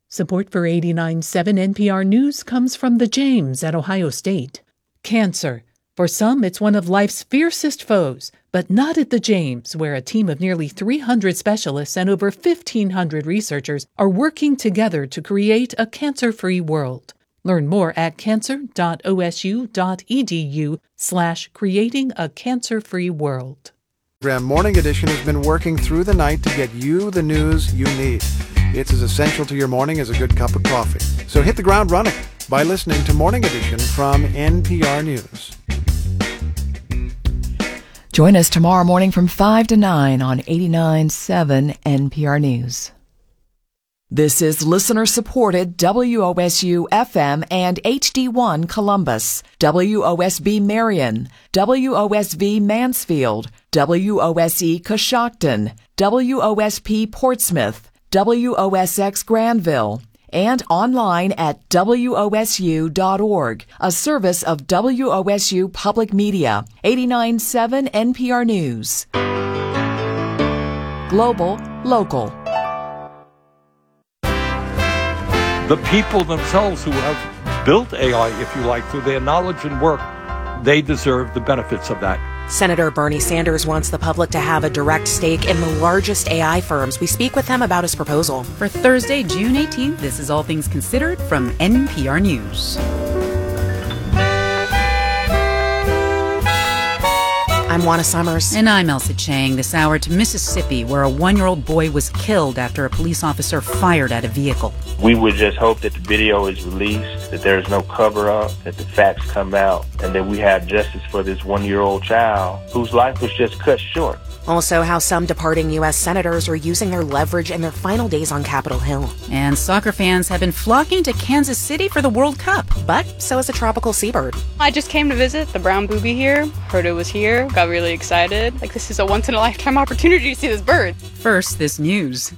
Support for 89.7 NPR News comes from the James at Ohio State. Cancer. For some, it's one of life's fiercest foes, but not at the James, where a team of nearly 300 specialists and over 1,500 researchers are working together to create a cancer-free world. Learn more at cancer.osu.edu/creating-a-cancer-free-world. Morning Edition has been working through the night to get you the news you need. It's as essential to your morning as a good cup of coffee. So hit the ground running by listening to Morning Edition from NPR News. Join us tomorrow morning from 5 to 9 on 89.7 NPR News. This is listener-supported WOSU-FM and HD1 Columbus, WOSB Marion, WOSV Mansfield, WOSE Coshocton, WOSP Portsmouth, WOSX Granville, and online at WOSU.org, a service of WOSU Public Media, 89.7 NPR News. Global, local. The people themselves who have built AI, if you like, through their knowledge and work, they deserve the benefits of that. Senator Bernie Sanders wants the public to have a direct stake in the largest AI firms. We speak with him about his proposal. For Thursday, June 18th, this is All Things Considered from NPR News. I'm Juana Summers. And I'm Elsa Chang. This hour to Mississippi, where a 1-year-old boy was killed after a police officer fired at a vehicle. We would just hope that the video is released, that there's no cover-up, that the facts come out, and that we have justice for this 1-year-old child whose life was just cut short. Also, how some departing U.S. senators are using their leverage in their final days on Capitol Hill. And soccer fans have been flocking to Kansas City for the World Cup. But so is a tropical seabird. I just came to visit the brown booby here, heard it was here, got really excited. Like, this is a once-in-a-lifetime opportunity to see this bird. First, this news.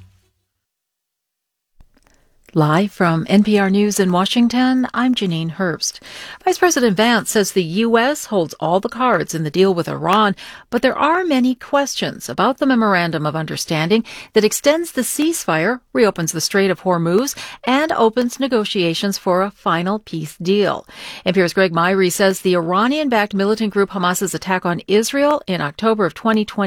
Live from NPR News in Washington, I'm Janine Herbst. Vice President Vance says the U.S. holds all the cards in the deal with Iran, but there are many questions about the Memorandum of Understanding that extends the ceasefire, reopens the Strait of Hormuz, and opens negotiations for a final peace deal. NPR's Greg Myrie says the Iranian-backed militant group Hamas's attack on Israel in October of 2020